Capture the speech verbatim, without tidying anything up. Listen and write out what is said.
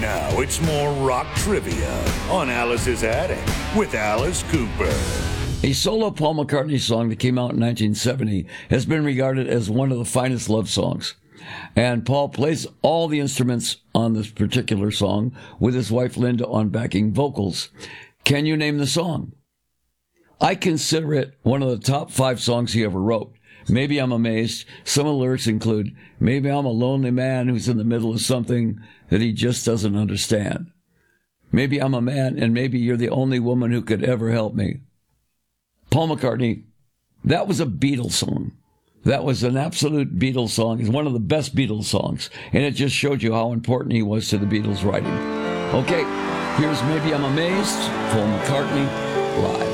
Now it's more rock trivia on Alice's Attic with Alice Cooper. A solo Paul McCartney song that came out in nineteen seventy has been regarded as one of the finest love songs. And Paul plays all the instruments on this particular song with his wife Linda on backing vocals. Can you name the song? I consider it one of the top five songs he ever wrote. Maybe I'm amazed. Some of the lyrics include, maybe I'm a lonely man who's in the middle of something that he just doesn't understand. Maybe I'm a man and maybe you're the only woman who could ever help me. Paul McCartney, that was a Beatles song. That was an absolute Beatles song. It's one of the best Beatles songs. And it just showed you how important he was to the Beatles writing. Okay, here's Maybe I'm Amazed, Paul McCartney, live.